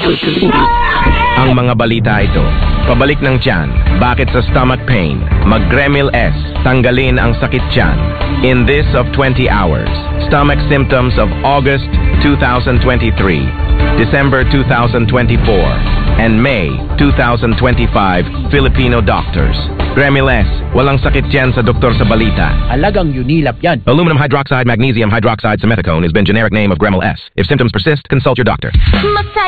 Ang mga balita ito, pabalik ng tiyan, bakit sa stomach pain, mag-Gremil S, tanggalin ang sakit tiyan. In this of 20 hours, stomach symptoms of August 2023, December 2024, and May 2025, Filipino doctors. Gremil S, walang sakit tiyan sa doktor sa balita. Alagang Unilap yan. Aluminum hydroxide, magnesium hydroxide, simethicone has been generic name of Gremil S. If symptoms persist, consult your doctor.